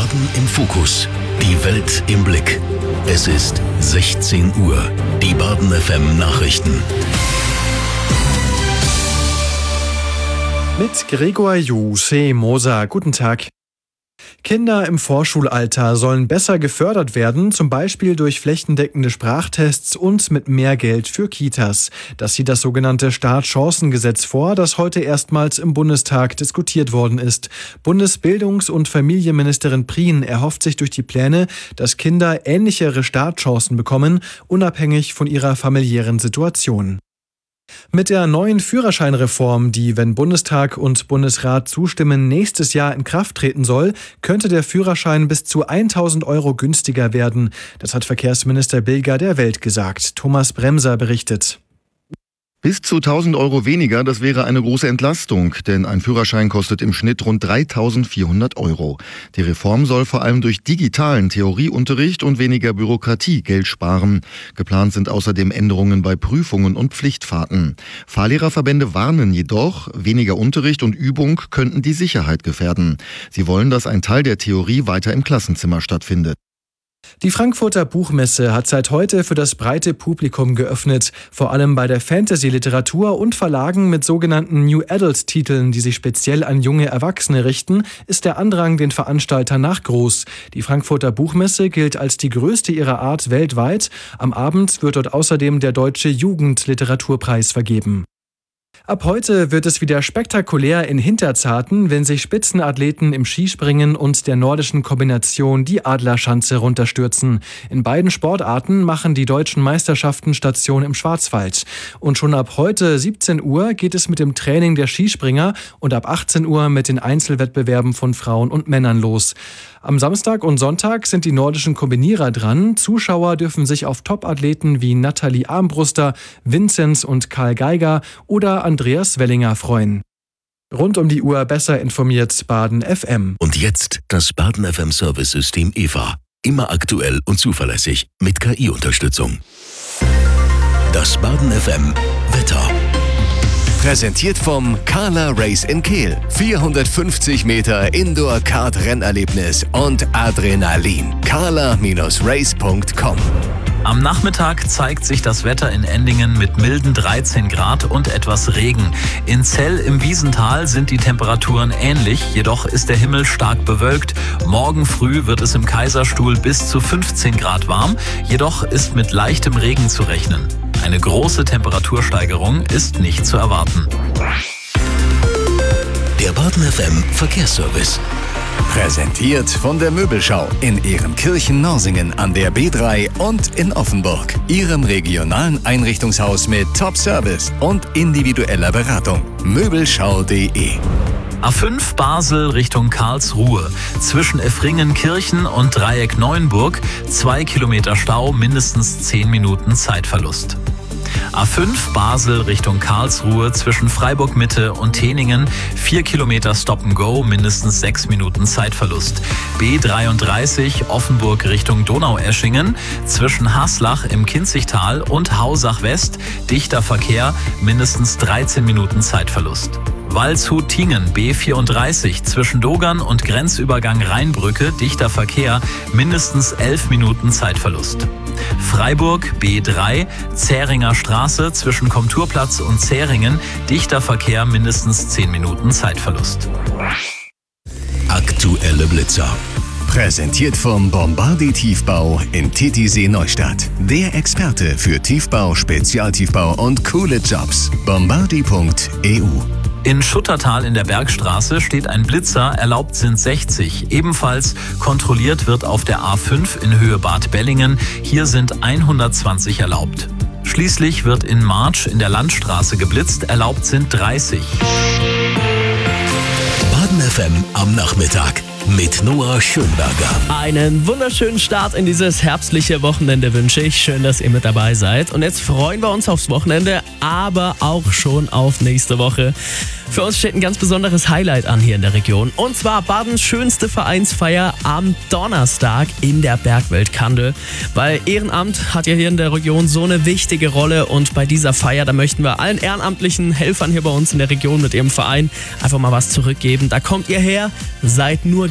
Baden im Fokus. Die Welt im Blick. Es ist 16 Uhr. Die Baden FM Nachrichten. Mit Gregor Moser. Guten Tag. Kinder im Vorschulalter sollen besser gefördert werden, zum Beispiel durch flächendeckende Sprachtests und mit mehr Geld für Kitas. Das sieht das sogenannte Startchancengesetz vor, das heute erstmals im Bundestag diskutiert worden ist. Bundesbildungs- und Familienministerin Prien erhofft sich durch die Pläne, dass Kinder ähnlichere Startchancen bekommen, unabhängig von ihrer familiären Situation. Mit der neuen Führerscheinreform, die, wenn Bundestag und Bundesrat zustimmen, nächstes Jahr in Kraft treten soll, könnte der Führerschein bis zu 1.000 € günstiger werden. Das hat Verkehrsminister Bilger der Welt gesagt. Thomas Bremser berichtet. Bis zu 1.000 € weniger, das wäre eine große Entlastung, denn ein Führerschein kostet im Schnitt rund 3.400 €. Die Reform soll vor allem durch digitalen Theorieunterricht und weniger Bürokratie Geld sparen. Geplant sind außerdem Änderungen bei Prüfungen und Pflichtfahrten. Fahrlehrerverbände warnen jedoch, weniger Unterricht und Übung könnten die Sicherheit gefährden. Sie wollen, dass ein Teil der Theorie weiter im Klassenzimmer stattfindet. Die Frankfurter Buchmesse hat seit heute für das breite Publikum geöffnet. Vor allem bei der Fantasy-Literatur und Verlagen mit sogenannten New Adult-Titeln, die sich speziell an junge Erwachsene richten, ist der Andrang den Veranstaltern nach groß. Die Frankfurter Buchmesse gilt als die größte ihrer Art weltweit. Am Abend wird dort außerdem der Deutsche Jugendliteraturpreis vergeben. Ab heute wird es wieder spektakulär in Hinterzarten, wenn sich Spitzenathleten im Skispringen und der nordischen Kombination die Adlerschanze runterstürzen. In beiden Sportarten machen die deutschen Meisterschaften Station im Schwarzwald. Und schon ab heute 17 Uhr geht es mit dem Training der Skispringer und ab 18 Uhr mit den Einzelwettbewerben von Frauen und Männern los. Am Samstag und Sonntag sind die nordischen Kombinierer dran. Zuschauer dürfen sich auf Topathleten wie Nathalie Armbruster, Vinzenz und Karl Geiger oder Andreas Wellinger freuen. Rund um die Uhr besser informiert Baden FM. Und jetzt das Baden FM Service-System EVA. Immer aktuell und zuverlässig mit KI-Unterstützung. Das Baden FM Wetter. Präsentiert vom Carla Race in Kehl. 450 Meter Indoor-Kart-Rennerlebnis und Adrenalin. carla-race.com. Am Nachmittag zeigt sich das Wetter in Endingen mit milden 13 Grad und etwas Regen. In Zell im Wiesental sind die Temperaturen ähnlich, jedoch ist der Himmel stark bewölkt. Morgen früh wird es im Kaiserstuhl bis zu 15 Grad warm, jedoch ist mit leichtem Regen zu rechnen. Eine große Temperatursteigerung ist nicht zu erwarten. Der Baden FM Verkehrsservice. Präsentiert von der Möbelschau in Ehrenkirchen-Norsingen an der B3 und in Offenburg. Ihrem regionalen Einrichtungshaus mit Top-Service und individueller Beratung. Möbelschau.de. A5 Basel Richtung Karlsruhe. Zwischen Effringenkirchen und Dreieck Neuenburg 2 Kilometer Stau, mindestens 10 Minuten Zeitverlust. A5 Basel Richtung Karlsruhe zwischen Freiburg Mitte und Teningen 4 Kilometer Stop and Go, mindestens 6 Minuten Zeitverlust. B33 Offenburg Richtung Donaueschingen zwischen Haslach im Kinzigtal und Hausach West dichter Verkehr, mindestens 13 Minuten Zeitverlust. Waldshut-Tingen B34 zwischen Dogern und Grenzübergang Rheinbrücke dichter Verkehr, mindestens 11 Minuten Zeitverlust. Freiburg B3 Zähringer Straße zwischen Komturplatz und Zähringen dichter Verkehr, mindestens 10 Minuten Zeitverlust. Aktuelle Blitzer. Präsentiert vom Bombardi Tiefbau in Titisee Neustadt. Der Experte für Tiefbau, Spezialtiefbau und coole Jobs. Bombardi.eu. In Schuttertal in der Bergstraße steht ein Blitzer, erlaubt sind 60. Ebenfalls kontrolliert wird auf der A5 in Höhe Bad Bellingen. Hier sind 120 erlaubt. Schließlich wird in March in der Landstraße geblitzt, erlaubt sind 30. Baden FM am Nachmittag mit Noah Schönberger. Einen wunderschönen Start in dieses herbstliche Wochenende wünsche ich. Schön, dass ihr mit dabei seid. Und jetzt freuen wir uns aufs Wochenende, aber auch schon auf nächste Woche. Für uns steht ein ganz besonderes Highlight an hier in der Region. Und zwar Badens schönste Vereinsfeier am Donnerstag in der Bergwelt Kandel. Weil Ehrenamt hat ja hier in der Region so eine wichtige Rolle. Und bei dieser Feier, da möchten wir allen ehrenamtlichen Helfern hier bei uns in der Region mit ihrem Verein einfach mal was zurückgeben. Da kommt ihr her, seid nur